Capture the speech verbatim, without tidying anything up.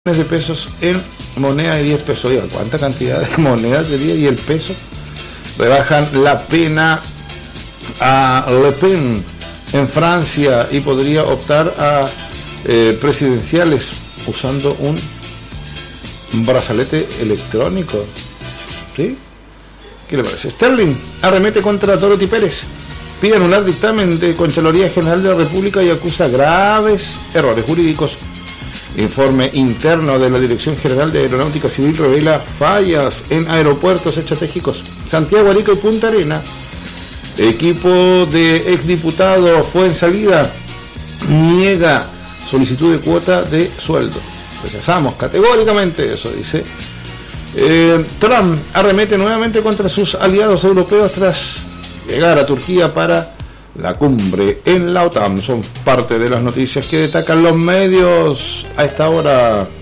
de pesos en moneda de diez pesos. Oiga, ¿cuánta cantidad de moneda sería? Y el peso. Rebajan la pena a Le Pen en Francia y podría optar a eh, presidenciales usando un brazalete electrónico. ¿Sí? ¿Qué le parece? Sterling arremete contra Dorothy Pérez, pide anular dictamen de Contraloría General de la República y acusa graves errores jurídicos. Informe interno de la Dirección General de Aeronáutica Civil revela fallas en aeropuertos estratégicos. Santiago, Arica y Punta Arena. Equipo de exdiputado Fuenzalida niega solicitud de cuota de sueldo. Rechazamos categóricamente eso, dice. Eh, Trump arremete nuevamente contra sus aliados europeos tras llegar a Turquía para la cumbre en la OTAN. Son parte de las noticias que destacan los medios a esta hora.